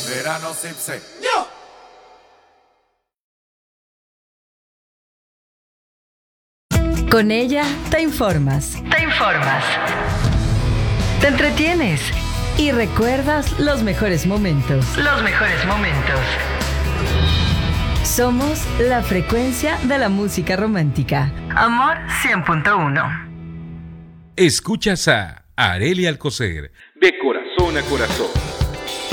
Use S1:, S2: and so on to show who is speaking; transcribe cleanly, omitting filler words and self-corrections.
S1: Verano Sipse.
S2: Con ella te informas. Te entretienes y recuerdas los mejores momentos. Somos la frecuencia de la música romántica. Amor 100.1.
S3: Escuchas a Arelia Alcocer, de corazón a corazón.